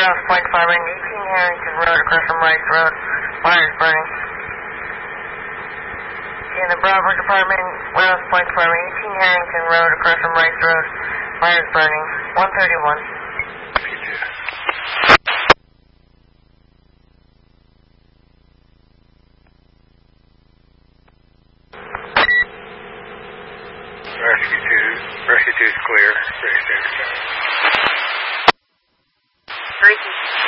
Warehouse Point Department, 18 Harrington Road across from Rice Road. Fire is burning. In the Bravo Department, Warehouse Point Department, 18 Harrington Road across from Rice Road. Fire is burning. 131. Rescue 2 is clear. Rescue 2 is clear.